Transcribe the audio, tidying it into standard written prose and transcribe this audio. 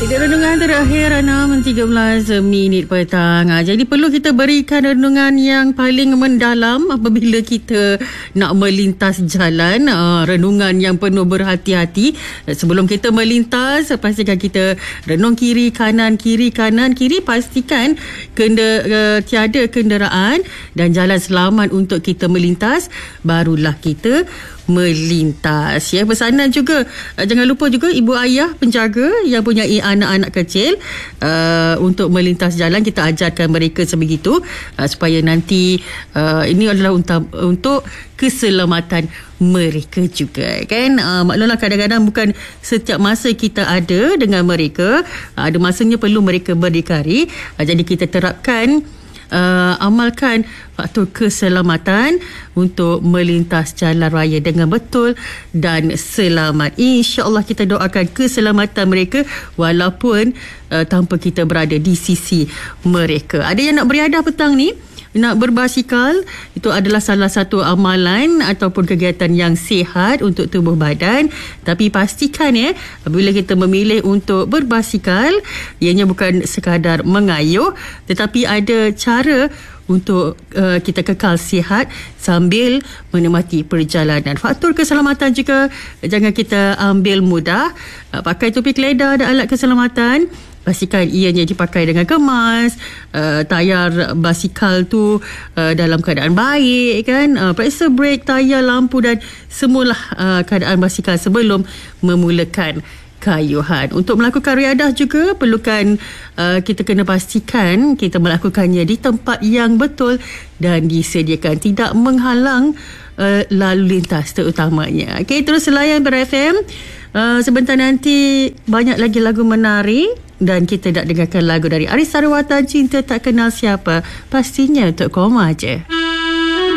Renungan terakhir 6.13 minit petang. Jadi perlu kita berikan renungan yang paling mendalam apabila kita nak melintas jalan. Renungan yang penuh berhati-hati. Sebelum kita melintas, pastikan kita renung kiri kanan. Pastikan tiada kenderaan dan jalan selamat untuk kita melintas. Barulah kita melintas. Ya, pesanan juga, jangan lupa juga ibu ayah penjaga yang punya anak-anak kecil, untuk melintas jalan kita ajarkan mereka sebegitu, supaya nanti ini adalah untuk keselamatan mereka juga, kan. Maklumlah kadang-kadang bukan setiap masa kita ada dengan mereka, ada masanya perlu mereka berdikari. Jadi kita terapkan, amalkan faktor keselamatan untuk melintas jalan raya dengan betul dan selamat. InsyaAllah kita doakan keselamatan mereka walaupun tanpa kita berada di sisi mereka. Ada yang nak beriadah petang ni, nak berbasikal, itu adalah salah satu amalan ataupun kegiatan yang sihat untuk tubuh badan. Tapi pastikan apabila kita memilih untuk berbasikal, ianya bukan sekadar mengayuh, tetapi ada cara untuk kita kekal sihat sambil menikmati perjalanan. Faktor keselamatan juga jangan kita ambil mudah. Pakai topi keledar dan alat keselamatan, pastikan ianya dipakai dengan kemas. Tayar basikal tu dalam keadaan baik, kan. Periksa brek, tayar, lampu dan semualah keadaan basikal sebelum memulakan kayuhan. Untuk melakukan riadah juga perlukan kita kena pastikan kita melakukannya di tempat yang betul dan disediakan, tidak menghalang lalu lintas terutamanya. Okey, terus layan BRFM. Sebentar nanti banyak lagi lagu menarik dan kita nak dengarkan lagu dari Aris Sarawatan, Cinta Tak Kenal Siapa. Pastinya untuk koma je.